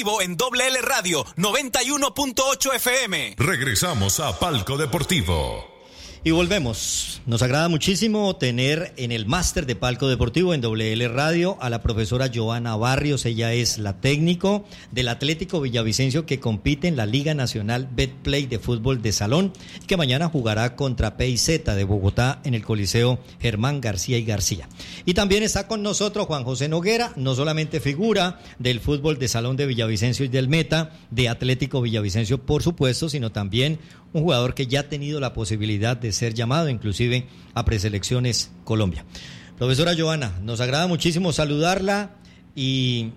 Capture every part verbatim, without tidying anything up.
Deportivo en Doble L Radio noventa y uno punto ocho F M. Regresamos a Palco Deportivo. Y volvemos. Nos agrada muchísimo tener en el máster de Palco Deportivo en Doble L Radio a la profesora Johanna Barrios. Ella es la técnico del Atlético Villavicencio que compite en la Liga Nacional Betplay de Fútbol de Salón, que mañana jugará contra P I Z de Bogotá en el Coliseo Germán García y García. Y también está con nosotros Juan José Noguera, no solamente figura del fútbol de Salón de Villavicencio y del Meta, de Atlético Villavicencio por supuesto, sino también un jugador que ya ha tenido la posibilidad de ser llamado inclusive a preselecciones Colombia. Profesora Johanna, nos agrada muchísimo saludarla y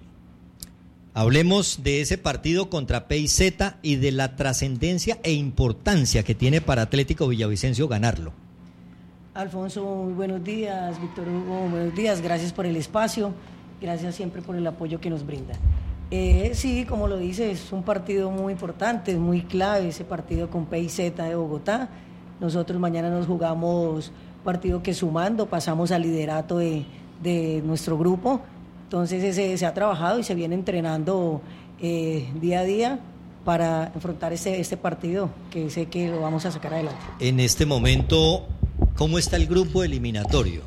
hablemos de ese partido contra P I Z y de la trascendencia e importancia que tiene para Atlético Villavicencio ganarlo. Alfonso, muy buenos días. Víctor Hugo, buenos días. Gracias por el espacio, gracias siempre por el apoyo que nos brinda. Eh, sí, como lo dice, es un partido muy importante, muy clave ese partido con P I Z de Bogotá. Nosotros mañana nos jugamos partido que sumando pasamos al liderato de, de nuestro grupo. Entonces ese, se ha trabajado y se viene entrenando eh, día a día para enfrentar este, este partido que sé que lo vamos a sacar adelante. En este momento, ¿cómo está el grupo eliminatorio?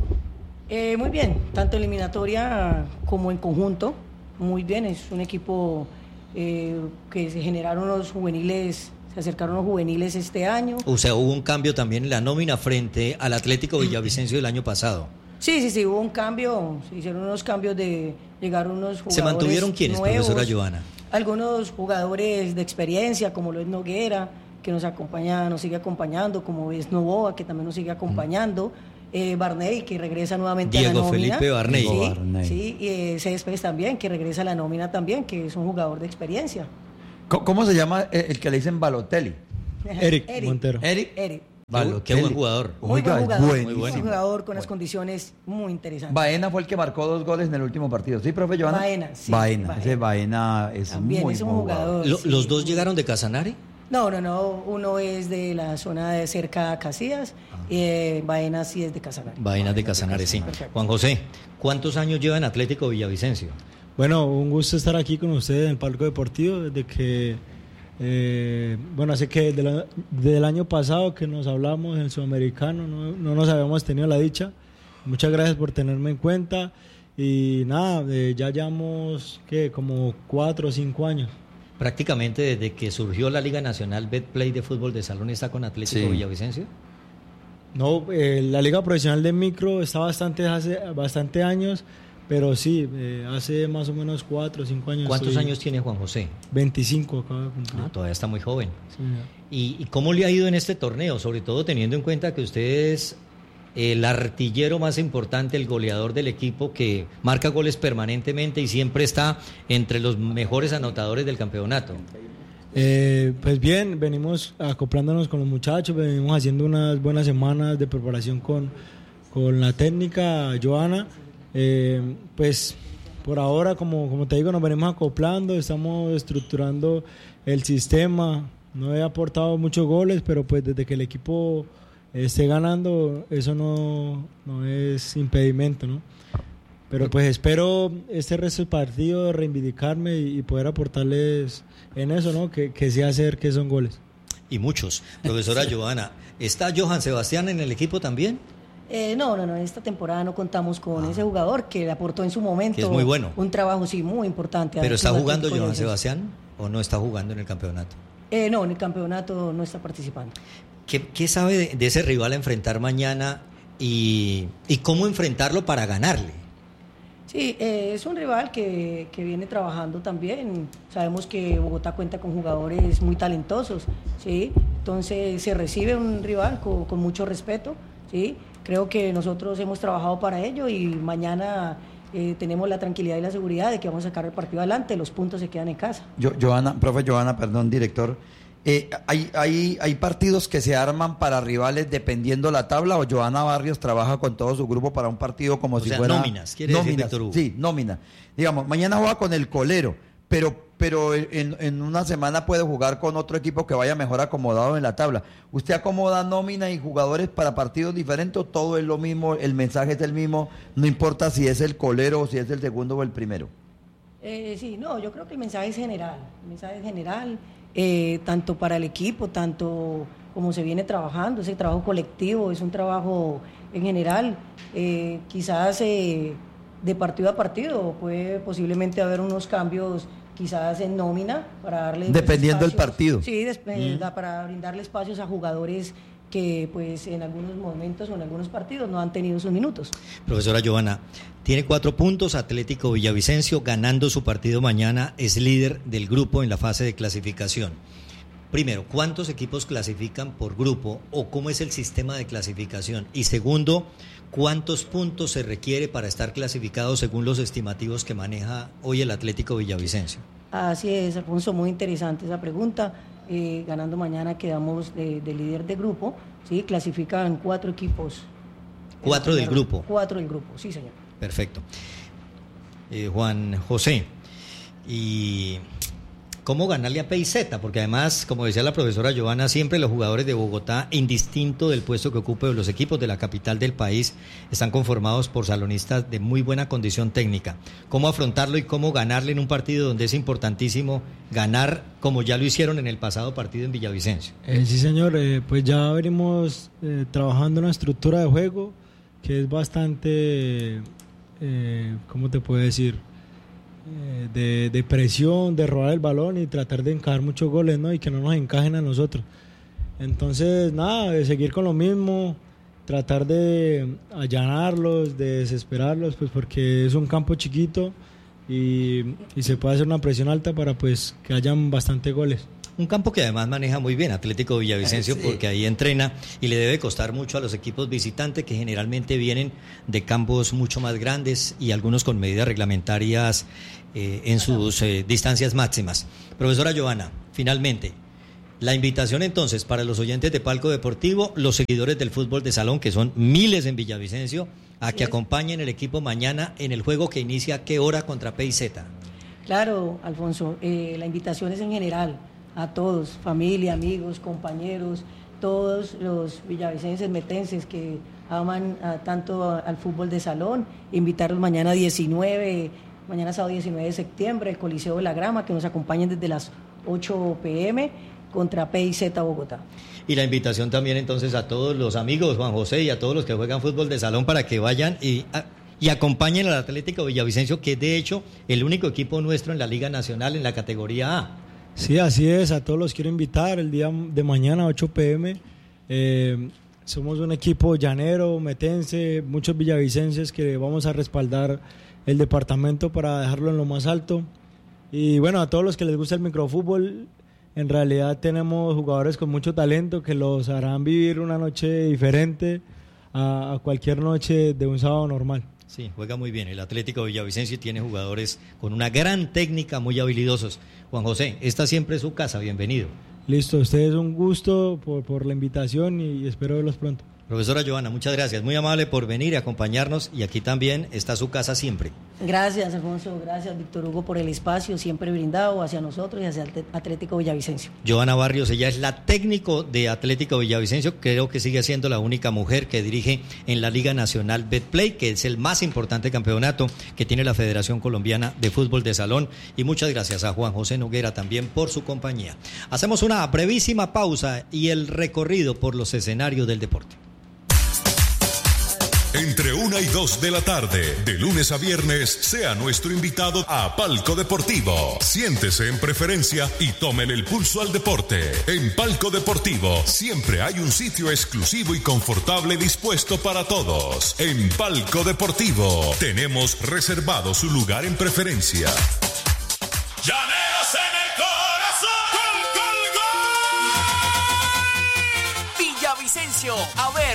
Eh, muy bien, tanto eliminatoria como en conjunto. Muy bien, es un equipo eh, que se generaron los juveniles, se acercaron los juveniles este año. O sea, hubo un cambio también en la nómina frente al Atlético Villavicencio del año pasado. Sí, sí, sí, hubo un cambio, se hicieron unos cambios de, llegaron unos jugadores. ¿Se mantuvieron quiénes, nuevos, profesora Johanna? Algunos jugadores de experiencia, como lo es Noguera, que nos acompaña, nos sigue acompañando, como es Novoa, que también nos sigue acompañando. Mm. Eh, Barney, que regresa nuevamente Diego a la nómina. Diego Felipe Barney. Sí, Barney. sí, y eh, Céspedes también, que regresa a la nómina también, que es un jugador de experiencia. ¿Cómo se llama el que le dicen Balotelli? Eric, Eric Montero. Eric. Eric. Balotelli. Qué buen jugador. Muy Oiga, buen jugador. es Muy buen jugador con las condiciones muy interesantes. Baena fue el que marcó dos goles en el último partido. ¿Sí, profe Johanna? Baena, sí. Baena, Baena. ese Baena es también muy es un buen jugador. jugador. ¿Lo, sí. ¿Los dos llegaron de Casanare? No, no, no. Uno es de la zona de cerca a Casillas. Eh, Baena sí es de Casanare. Baena de Casanare, sí. Perfecto. Juan José, ¿cuántos años lleva en Atlético Villavicencio? Bueno, un gusto estar aquí con ustedes en el Palco Deportivo desde que, eh, bueno, hace que desde, la, desde el año pasado que nos hablamos en el Sudamericano, no, no nos habíamos tenido la dicha. Muchas gracias por tenerme en cuenta y nada, eh, ya llevamos, ¿qué? Como cuatro o cinco años. Prácticamente desde que surgió la Liga Nacional Betplay de Fútbol de Salón está con Atlético Sí. Villavicencio. No, eh, la Liga Profesional de Micro está bastante hace bastante años, pero sí, eh, hace más o menos cuatro o cinco años. ¿Cuántos soy años tiene Juan José? veinticinco acaba de cumplir. Ah, todavía está muy joven. Sí, ¿Y, ¿Y cómo le ha ido en este torneo? Sobre todo teniendo en cuenta que usted es el artillero más importante, el goleador del equipo que marca goles permanentemente y siempre está entre los mejores anotadores del campeonato. Eh, pues bien, venimos acoplándonos con los muchachos, venimos haciendo unas buenas semanas de preparación con, con la técnica Johanna. Eh, pues por ahora, como, como te digo, nos venimos acoplando, estamos estructurando el sistema. No he aportado muchos goles, pero pues desde que el equipo esté ganando, eso no, no es impedimento, ¿no? Pero pues espero este resto del partido reivindicarme y, y poder aportarles en eso, ¿no? Que, que sí hacer que son goles. Y muchos. Profesora sí. Johanna, ¿está Johan Sebastián en el equipo también? Eh, no, no, no, esta temporada no contamos con ah. ese jugador que le aportó en su momento. Que es muy bueno. Un trabajo, sí, muy importante. ¿Pero está jugando Johan Sebastián o no está jugando en el campeonato? Eh, no, en el campeonato no está participando. ¿Qué, qué sabe de, de ese rival a enfrentar mañana y, y cómo enfrentarlo para ganarle? Sí, eh, es un rival que, que viene trabajando también. Sabemos que Bogotá cuenta con jugadores muy talentosos, ¿sí? Entonces se recibe un rival con, con mucho respeto, ¿sí? Creo que nosotros hemos trabajado para ello y mañana eh, tenemos la tranquilidad y la seguridad de que vamos a sacar el partido adelante, los puntos se quedan en casa. Yo, Johanna, profe Johanna, perdón, director, eh, ¿hay, hay, ¿hay partidos que se arman para rivales dependiendo la tabla o Johanna Barrios trabaja con todo su grupo para un partido como o si sea, fuera... nóminas, quiere nóminas, decir Víctor Hugo. Sí, nómina. Digamos, mañana juega con el Colero, pero, pero en, en una semana puede jugar con otro equipo que vaya mejor acomodado en la tabla. ¿Usted acomoda nómina y jugadores para partidos diferentes o todo es lo mismo, el mensaje es el mismo, no importa si es el Colero o si es el segundo o el primero? Eh, sí, no, yo creo que el mensaje es general, el mensaje es general, eh, tanto para el equipo, tanto como se viene trabajando, ese trabajo colectivo, es un trabajo en general, eh, quizás eh, de partido a partido puede posiblemente haber unos cambios quizás en nómina para darle... Dependiendo pues, del partido. Sí, despe- mm. para brindarle espacios a jugadores que pues en algunos momentos o en algunos partidos no han tenido sus minutos. Profesora Giovanna, tiene cuatro puntos, Atlético Villavicencio ganando su partido mañana, es líder del grupo en la fase de clasificación. Primero, ¿cuántos equipos clasifican por grupo o cómo es el sistema de clasificación? Y segundo, ¿cuántos puntos se requiere para estar clasificado según los estimativos que maneja hoy el Atlético Villavicencio? Así es, Alfonso, muy interesante esa pregunta. Eh, ganando mañana quedamos de, de líder de grupo, ¿sí? Clasifican cuatro equipos. ¿Cuatro del grupo? Cuatro del grupo, sí, señor. Perfecto. Eh, Juan José, ¿y cómo ganarle a P I Z? Porque además, como decía la profesora Giovanna, siempre los jugadores de Bogotá, indistinto del puesto que ocupe los equipos de la capital del país, están conformados por salonistas de muy buena condición técnica. ¿Cómo afrontarlo y cómo ganarle en un partido donde es importantísimo ganar, como ya lo hicieron en el pasado partido en Villavicencio? Eh, sí, señor, eh, pues ya venimos eh, trabajando una estructura de juego que es bastante, eh, ¿cómo te puedo decir? De, de presión, de robar el balón y tratar de encajar muchos goles, ¿no? Y que no nos encajen a nosotros. Entonces, nada, de seguir con lo mismo, tratar de allanarlos, de desesperarlos, pues porque es un campo chiquito y, y se puede hacer una presión alta para pues que hayan bastante goles. Un campo que además maneja muy bien Atlético Villavicencio, sí, porque ahí entrena y le debe costar mucho a los equipos visitantes que generalmente vienen de campos mucho más grandes y algunos con medidas reglamentarias eh, en sus eh, distancias máximas. Profesora Giovanna, finalmente, la invitación entonces para los oyentes de Palco Deportivo, los seguidores del fútbol de salón, que son miles en Villavicencio, a que acompañen el equipo mañana en el juego que inicia a qué hora contra P I Z. Claro, Alfonso, eh, la invitación es en general a todos, familia, amigos, compañeros, todos los villavicenses, metenses que aman a, tanto a, al fútbol de salón, invitarlos mañana diecinueve, mañana sábado diecinueve de septiembre, el Coliseo de la Grama, que nos acompañen desde las ocho pe eme contra P I Z Bogotá. Y la invitación también entonces a todos los amigos, Juan José, y a todos los que juegan fútbol de salón para que vayan y... A, y acompañen al Atlético Villavicencio, que es de hecho el único equipo nuestro en la Liga Nacional en la categoría A. Sí, así es, a todos los quiero invitar el día de mañana a ocho pe eme. Eh, somos un equipo llanero, metense, muchos villavicenses que vamos a respaldar el departamento para dejarlo en lo más alto. Y bueno, a todos los que les gusta el microfútbol, en realidad tenemos jugadores con mucho talento que los harán vivir una noche diferente a, a cualquier noche de un sábado normal. Sí, juega muy bien. El Atlético Villavicencio tiene jugadores con una gran técnica, muy habilidosos. Juan José, esta siempre es su casa, bienvenido. Listo, ustedes un gusto por, por la invitación y espero verlos pronto. Profesora Giovanna, muchas gracias, muy amable por venir y acompañarnos, y aquí también está su casa siempre. Gracias, Alfonso, gracias, Víctor Hugo, por el espacio siempre brindado hacia nosotros y hacia el Atlético Villavicencio. Giovanna Barrios, ella es la técnico de Atlético Villavicencio, creo que sigue siendo la única mujer que dirige en la Liga Nacional Betplay, que es el más importante campeonato que tiene la Federación Colombiana de Fútbol de Salón, y muchas gracias a Juan José Noguera también por su compañía. Hacemos una brevísima pausa y el recorrido por los escenarios del deporte. Entre una y dos de la tarde, de lunes a viernes, sea nuestro invitado a Palco Deportivo. Siéntese en preferencia y tómele el pulso al deporte. En Palco Deportivo siempre hay un sitio exclusivo y confortable dispuesto para todos. En Palco Deportivo tenemos reservado su lugar en preferencia. ¡Llaneros en el corazón! ¡Gol, gol, gol! Villavicencio, a ver,